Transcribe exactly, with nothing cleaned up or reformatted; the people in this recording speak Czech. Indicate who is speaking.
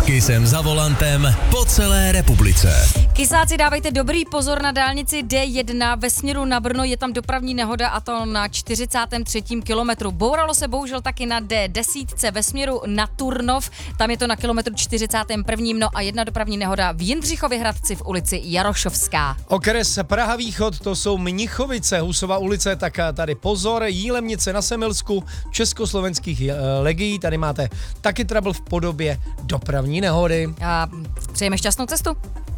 Speaker 1: Kysem za volantem po celé republice.
Speaker 2: Kysáci, dávejte dobrý pozor na dálnici D jedna ve směru na Brno, je tam dopravní nehoda a to na čtyřicátém třetím kilometru. Bouralo se bohužel taky na D deset ve směru na Turnov, tam je to na kilometru čtyřicátém prvním. No a jedna dopravní nehoda v Jindřichově Hradci v ulici Jarošovská.
Speaker 3: Okres Praha Východ, to jsou Mnichovice, Husova ulice, tak tady pozor, Jílemnice na Semilsku, československých legií, tady máte taky trouble v podobě dopravní nehody.
Speaker 2: A přejeme šťastnou cestu.